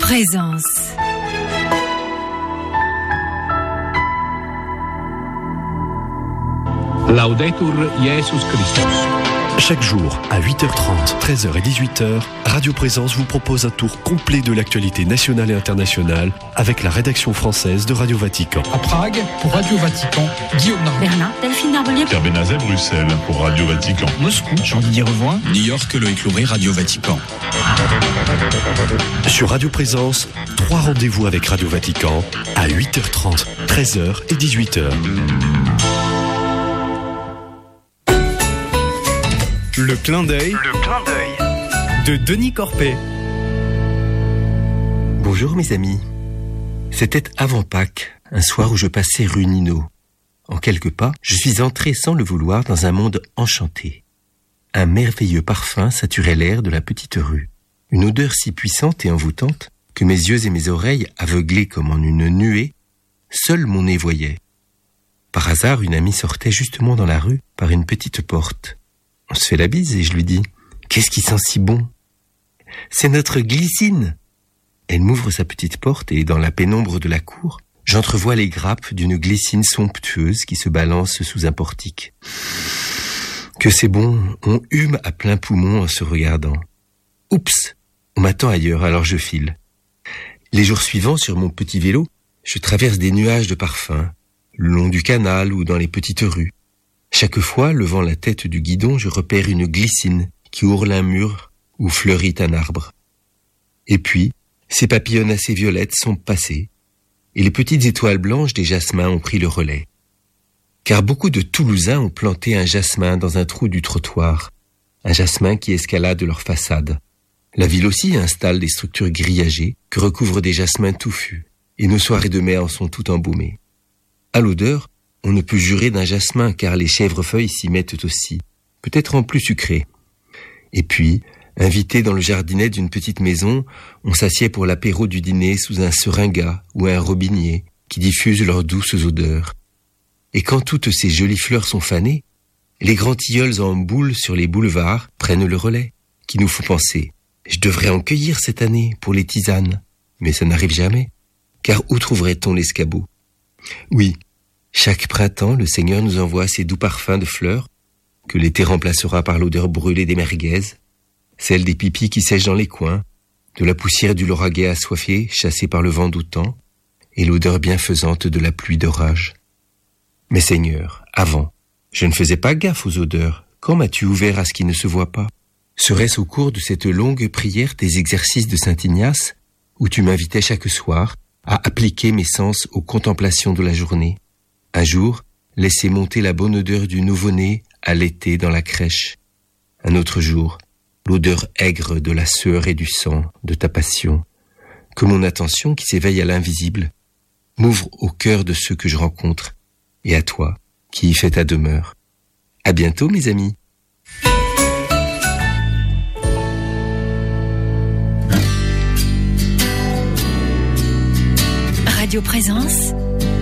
Présence. Laudetur Jesus Christus. Chaque jour, à 8h30, 13h et 18h, Radio Présence vous propose un tour complet de l'actualité nationale et internationale avec la rédaction française de Radio Vatican. À Prague, pour Radio Vatican, Guillaume Narbonne. Berlin, Delphine Narbonnier. Pierre Benazet, Bruxelles, pour Radio Vatican. Moscou, Jean-Didier Revoin. New York, Loïc Louré, Radio Vatican. Sur Radio Présence, 3 rendez-vous avec Radio Vatican à 8h30, 13h et 18h. Le clin d'œil de Denis Corpet. Bonjour mes amis. C'était avant Pâques, un soir où je passais rue Nino. En quelques pas, je suis entré sans le vouloir dans un monde enchanté. Un merveilleux parfum saturait l'air de la petite rue. Une odeur si puissante et envoûtante que mes yeux et mes oreilles, aveuglés comme en une nuée, seul mon nez voyait. Par hasard, une amie sortait justement dans la rue par une petite porte. On se fait la bise et je lui dis « Qu'est-ce qui sent si bon ?»« C'est notre glycine !» Elle m'ouvre sa petite porte et dans la pénombre de la cour, j'entrevois les grappes d'une glycine somptueuse qui se balance sous un portique. Que c'est bon, on hume à plein poumon en se regardant. Oups, on m'attend ailleurs, alors je file. Les jours suivants, sur mon petit vélo, je traverse des nuages de parfums, le long du canal ou dans les petites rues. Chaque fois, levant la tête du guidon, je repère une glycine qui ourle un mur ou fleurit un arbre. Et puis, ces papillonnacées violettes sont passées, et les petites étoiles blanches des jasmins ont pris le relais. Car beaucoup de Toulousains ont planté un jasmin dans un trou du trottoir, un jasmin qui escalade leur façade. La ville aussi installe des structures grillagées que recouvrent des jasmins touffus, et nos soirées de mai en sont toutes embaumées. À l'odeur, on ne peut jurer d'un jasmin car les chèvrefeuilles s'y mettent aussi, peut-être en plus sucré. Et puis, invité dans le jardinet d'une petite maison, on s'assied pour l'apéro du dîner sous un seringa ou un robinier qui diffusent leurs douces odeurs. Et quand toutes ces jolies fleurs sont fanées, les grands tilleuls en boule sur les boulevards prennent le relais, qui nous font penser « Je devrais en cueillir cette année pour les tisanes ». Mais ça n'arrive jamais, car où trouverait-on l'escabeau ? Oui, chaque printemps, le Seigneur nous envoie ces doux parfums de fleurs que l'été remplacera par l'odeur brûlée des merguez, celle des pipis qui sèchent dans les coins, de la poussière du lauragais assoiffé chassé par le vent d'automne et l'odeur bienfaisante de la pluie d'orage. Mais Seigneur, avant, je ne faisais pas gaffe aux odeurs. Quand m'as-tu ouvert à ce qui ne se voit pas ? Serait-ce au cours de cette longue prière des exercices de Saint-Ignace où tu m'invitais chaque soir à appliquer mes sens aux contemplations de la journée ? Un jour, laisser monter la bonne odeur du nouveau-né à l'été dans la crèche. Un autre jour, l'odeur aigre de la sueur et du sang, de ta passion. Que mon attention, qui s'éveille à l'invisible, m'ouvre au cœur de ceux que je rencontre, et à toi, qui y fais ta demeure. À bientôt, mes amis. Radio Présence.